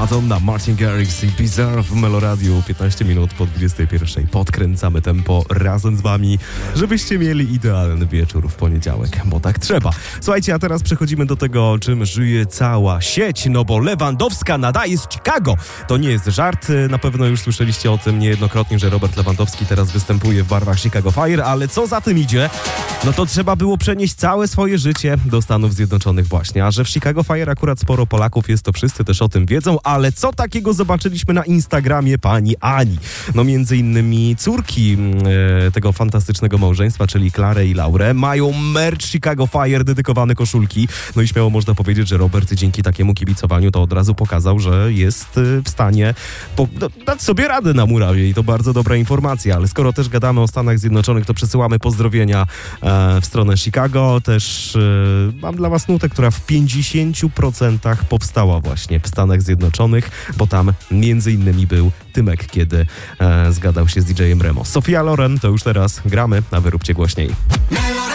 Atom na Martin Garrix i Bizarre w Meloradiu. 15 minut po 21. Podkręcamy tempo razem z wami, żebyście mieli idealny wieczór w poniedziałek, bo tak trzeba. Słuchajcie, a teraz przechodzimy do tego, czym żyje cała sieć, no bo Lewandowska nadaje z Chicago. To nie jest żart, na pewno już słyszeliście o tym niejednokrotnie, że Robert Lewandowski teraz występuje w barwach Chicago Fire, ale co za tym idzie? No to trzeba było przenieść całe swoje życie do Stanów Zjednoczonych właśnie, a że w Chicago Fire akurat sporo Polaków jest, to wszyscy też o tym wiedzą, ale co takiego zobaczyliśmy na Instagramie pani Ani? No między innymi córki tego fantastycznego małżeństwa, czyli Klarę i Laurę, mają merch Chicago Fire, dedykowane koszulki, no i śmiało można powiedzieć, że Robert dzięki takiemu kibicowaniu to od razu pokazał, że jest w stanie dać sobie radę na murawie i to bardzo dobra informacja, ale skoro też gadamy o Stanach Zjednoczonych, to przesyłamy pozdrowienia w stronę Chicago. Też mam dla was nutę, która w 50% powstała właśnie w Stanach Zjednoczonych, bo tam między innymi był Tymek, kiedy zgadał się z DJ-em Remo. Sophia Loren, to już teraz gramy, a wy róbcie głośniej.